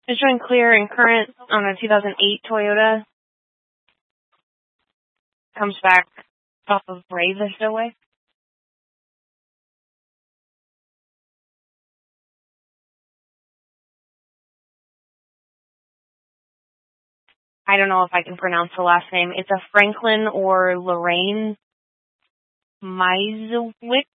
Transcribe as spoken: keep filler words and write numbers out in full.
It's showing clear and current on a two thousand eight Toyota. Comes back off of Brave away. I don't know if I can pronounce the last name. It's a Franklin or Lorraine Meiswick.